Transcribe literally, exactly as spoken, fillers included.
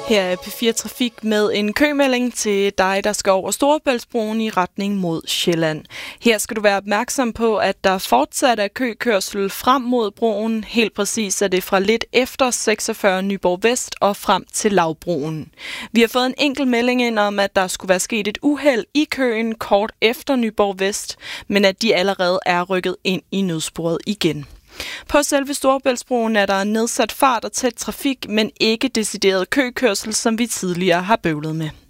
Her er P fire Trafik med en kømelding til dig, der skal over Storebæltsbroen i retning mod Sjælland. Her skal du være opmærksom på, at der fortsat er køkørsel frem mod broen. Helt præcis er det fra lidt efter seksogfyrre Nyborg Vest og frem til Lavbroen. Vi har fået en enkelt melding ind om, at der skulle være sket et uheld i køen kort efter Nyborg Vest, men at de allerede er rykket ind i nødsporet igen. På selve Storebæltsbroen er der nedsat fart og tæt trafik, men ikke decideret køkørsel, som vi tidligere har bøvlet med.